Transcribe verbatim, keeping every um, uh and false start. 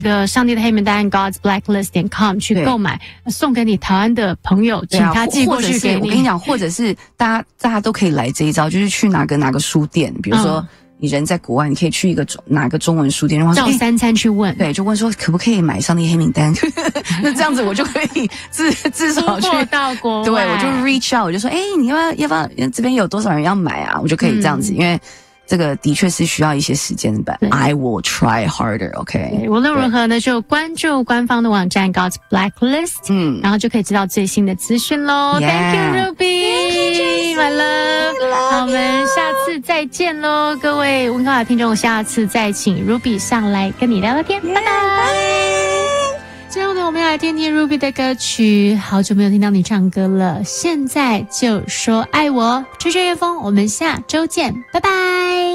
个上帝的黑名单 God's Blacklist 点 com 去购买，送给你台湾的朋友，请他寄过去给你。 我跟你讲，或者是大家大家都可以来这一招，就是去哪个哪个书店，比如说。嗯你人在国外，你可以去一个中哪个中文书店，然后照三餐去问， 对，就问说可不可以买上帝黑名单？那这样子我就可以至至少去到国外， 对，我就 reach out， 我就说，哎、欸，你要不要要不要这边有多少人要买啊？我就可以这样子，嗯、因为这个的确是需要一些时间的。But I will try harder，OK？、Okay? 无论如何呢，就关注官方的网站 God's Blacklist， 嗯，然后就可以知道最新的资讯喽。Yeah. Thank you Ruby，my love。好，我们下次再见喽，各位温哥华听众，下次再请 Ruby 上来跟你聊聊天， yeah, 拜拜。最后呢，我们要来听听 Ruby 的歌曲，好久没有听到你唱歌了，现在就说爱我，吹吹乐风，我们下周见，拜拜。